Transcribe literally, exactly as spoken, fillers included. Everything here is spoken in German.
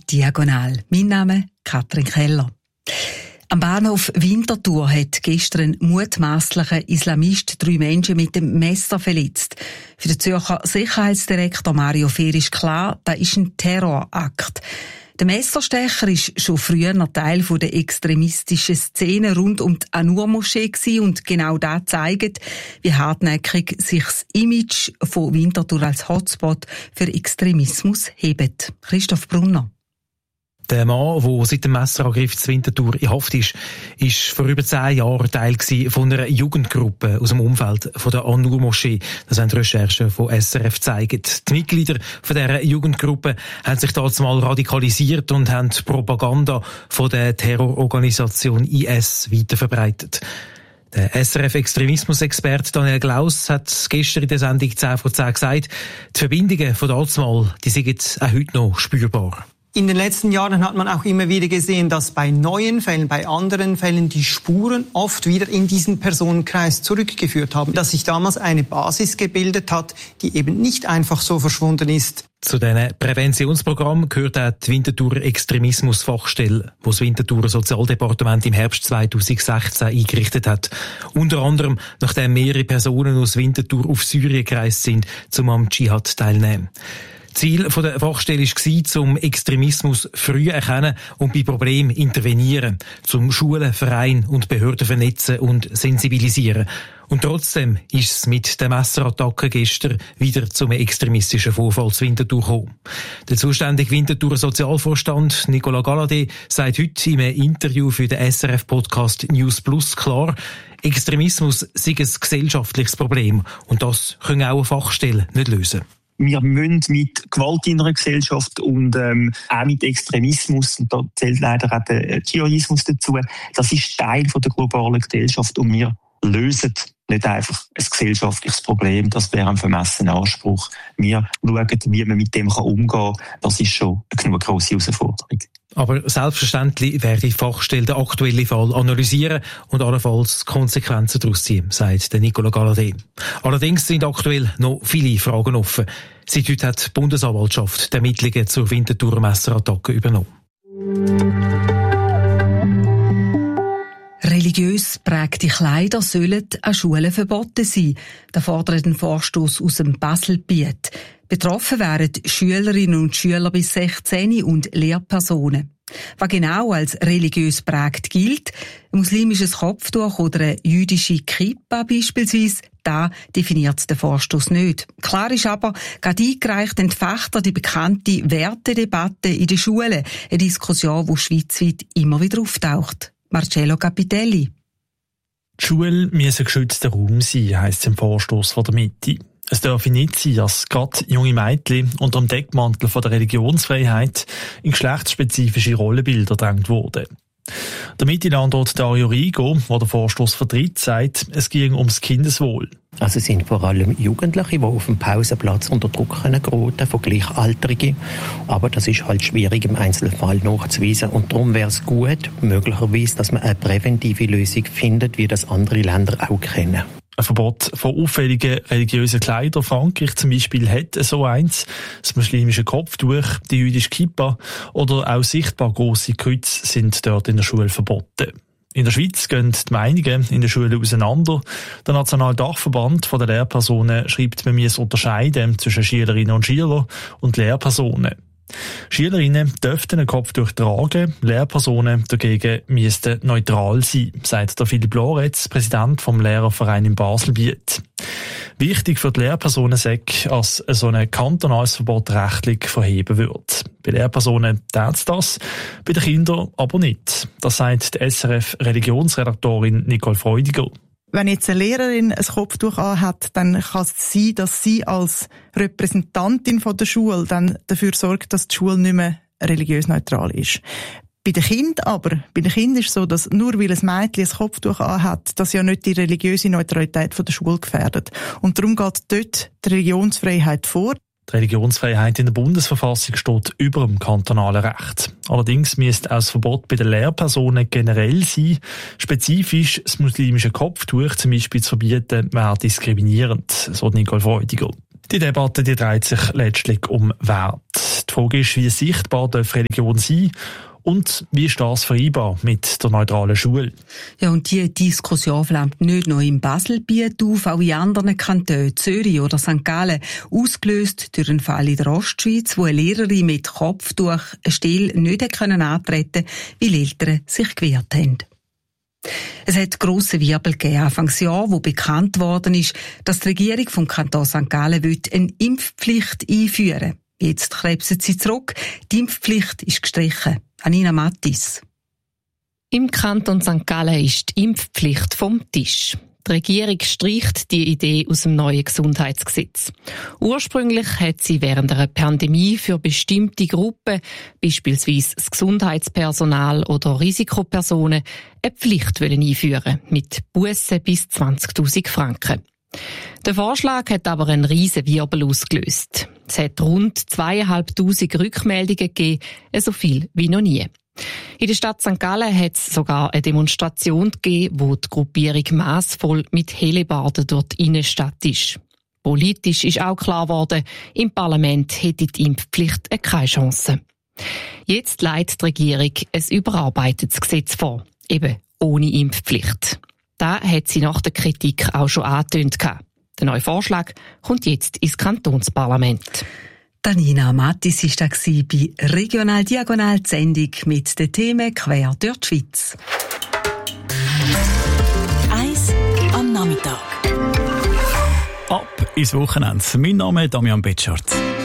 Diagonal. Mein Name Katrin Keller. Am Bahnhof Winterthur hat gestern ein mutmaßlicher Islamist drei Menschen mit dem Messer verletzt. Für den Zürcher Sicherheitsdirektor Mario Fehr ist klar, das ist ein Terrorakt. Der Messerstecher ist schon früher noch Teil der extremistischen Szene rund um die An-Nur-Moschee und genau das zeigt, wie hartnäckig sich das Image von Winterthur als Hotspot für Extremismus hebt. Christoph Brunner. Der Mann, der seit dem Messerangriff zu Winterthur in Haft ist, ist vor über zehn Jahren Teil von einer Jugendgruppe aus dem Umfeld von der An-Nur-Moschee. Das haben die Recherchen von S R F gezeigt. Die Mitglieder von dieser Jugendgruppe haben sich damals mal radikalisiert und haben die Propaganda von der Terrororganisation I S weiterverbreitet. Der S R F-Extremismus-Experte Daniel Glaus hat gestern in der Sendung zehn vor zehn gesagt, die Verbindungen von damals mal, die sind auch heute noch spürbar. In den letzten Jahren hat man auch immer wieder gesehen, dass bei neuen Fällen, bei anderen Fällen die Spuren oft wieder in diesen Personenkreis zurückgeführt haben. Dass sich damals eine Basis gebildet hat, die eben nicht einfach so verschwunden ist. Zu diesen Präventionsprogrammen gehört auch die Winterthurer Extremismus-Fachstelle, die das Winterthurer Sozialdepartement im Herbst zweitausendsechzehn eingerichtet hat. Unter anderem, nachdem mehrere Personen aus Winterthur auf Syrien gereist sind, um am Dschihad teilzunehmen. Ziel der Fachstelle war, zum Extremismus früh erkennen und bei Problemen intervenieren, zum Schulen, Vereine und Behörden vernetzen und sensibilisieren. Und trotzdem ist es mit der Messerattacke gestern wieder zum extremistischen Vorfall zu Winterthur gekommen. Der zuständige Winterthurer Sozialvorstand Nicolas Galladay sagt heute in einem Interview für den S R F-Podcast News Plus klar, Extremismus sei ein gesellschaftliches Problem und das können auch eine Fachstelle nicht lösen. Wir müssen mit Gewalt in einer Gesellschaft und ähm, auch mit Extremismus, und da zählt leider auch der Dschihadismus dazu, das ist Teil von der globalen Gesellschaft und wir lösen nicht einfach ein gesellschaftliches Problem, das wäre ein vermessener Anspruch. Wir schauen, wie man mit dem umgehen kann, das ist schon eine genug grosse Herausforderung. Aber selbstverständlich werde die Fachstelle den aktuellen Fall analysieren und allenfalls Konsequenzen daraus ziehen, sagt der Nicolas Galladay. Allerdings sind aktuell noch viele Fragen offen. Seit heute hat die Bundesanwaltschaft die Ermittlungen zur Winterthurer Messerattacke übernommen. Religiös prägte Kleider sollen an Schulen verboten sein. Da fordert ein Vorstoss aus dem Baselbiet. Betroffen wären Schülerinnen und Schüler bis sechzehn und Lehrpersonen. Was genau als religiös prägt gilt, ein muslimisches Kopftuch oder eine jüdische Kippa beispielsweise, da definiert der Vorstoss nicht. Klar ist aber, gerade eingereicht entfacht die bekannte Wertedebatte in den Schulen, eine Diskussion, die schweizweit immer wieder auftaucht. Marcello Capitelli. Die Schule müsse ein geschützter Raum sein, heisst es im Vorstoss von der Mitte. Es darf nicht sein, dass gerade junge Mädchen unter dem Deckmantel von der Religionsfreiheit in geschlechtsspezifische Rollenbilder gedrängt wurden. Der Mitte-Landrat Dario Rigo, der den Vorstoss vertritt, sagt, es ging ums Kindeswohl. Also es sind vor allem Jugendliche, die auf dem Pausenplatz unter Druck geraten von Gleichaltrigen. Aber das ist halt schwierig im Einzelfall nachzuweisen. Und darum wäre es gut, möglicherweise, dass man eine präventive Lösung findet, wie das andere Länder auch kennen. Ein Verbot von auffälligen religiösen Kleidern. Frankreich zum Beispiel hat so eins. Das muslimische Kopftuch, die jüdische Kippa oder auch sichtbar grosse Kreuze sind dort in der Schule verboten. In der Schweiz gehen die Meinungen in den Schulen auseinander. Der Nationale Dachverband der Lehrpersonen schreibt, man müsse unterscheiden zwischen Schülerinnen und Schülern und Lehrpersonen. Schülerinnen dürften ein Kopftuch tragen, Lehrpersonen dagegen müssten neutral sein, sagt der Philipp Loretz, Präsident vom Lehrerverein in Baselbiet. Wichtig für die Lehrpersonen sei, dass so ein kantonales Verbot rechtlich verheben wird. Bei Lehrpersonen tät das, bei den Kindern aber nicht. Das sagt die S R F-Religionsredaktorin Nicole Freudiger. Wenn jetzt eine Lehrerin ein Kopftuch anhat, dann kann es sein, dass sie als Repräsentantin von der Schule dann dafür sorgt, dass die Schule nicht mehr religiös neutral ist. Bei den Kindern aber, bei den Kindern ist es so, dass nur weil ein Mädchen ein Kopftuch anhat, das ja nicht die religiöse Neutralität von der Schule gefährdet. Und darum geht dort die Religionsfreiheit vor. Die Religionsfreiheit in der Bundesverfassung steht über dem kantonalen Recht. Allerdings müsste auch das Verbot bei den Lehrpersonen generell sein. Spezifisch das muslimische Kopftuch zum Beispiel zu verbieten, wäre diskriminierend, so Nicole Freudiger. Die Debatte die dreht sich letztlich um Wert. Die Frage ist, wie sichtbar darf Religion sein und wie ist das vereinbar mit der neutralen Schule? Ja, und diese Diskussion flammt nicht nur im Baselbiet auf, auch in anderen Kantonen, Zürich oder Sankt Gallen, ausgelöst durch einen Fall in der Ostschweiz, wo eine Lehrerin mit Kopftuch eine Stelle nicht antreten konnte, weil Eltern sich gewehrt haben. Es hat grosse Wirbel gegeben Anfangsjahr, wo bekannt worden ist, dass die Regierung vom Kanton Sankt Gallen eine Impfpflicht einführen will. Jetzt krebsen sie zurück. Die Impfpflicht ist gestrichen. Anina Mattis. Im Kanton Sankt Gallen ist die Impfpflicht vom Tisch. Die Regierung streicht die Idee aus dem neuen Gesundheitsgesetz. Ursprünglich hat sie während einer Pandemie für bestimmte Gruppen, beispielsweise das Gesundheitspersonal oder Risikopersonen, eine Pflicht einführen mit Bussen bis zwanzigtausend Franken. Der Vorschlag hat aber einen riesen Wirbel ausgelöst. Es hat rund zweitausendfünfhundert Rückmeldungen gegeben, so viel wie noch nie. In der Stadt Sankt Gallen hat es sogar eine Demonstration gegeben, wo die Gruppierung massvoll mit Hellebarden durch die Innenstadt ist. Politisch ist auch klar geworden, im Parlament hätte die Impfpflicht keine Chance. Jetzt legt die Regierung ein überarbeitetes Gesetz vor, eben ohne Impfpflicht. Da hat sie nach der Kritik auch schon angetönt. Der neue Vorschlag kommt jetzt ins Kantonsparlament. Danina Mattis war da bei Regional Diagonal, die Sendung mit den Themen quer durch die Schweiz. Eins am Nachmittag. Ab ins Wochenende. Mein Name ist Damian Betschart.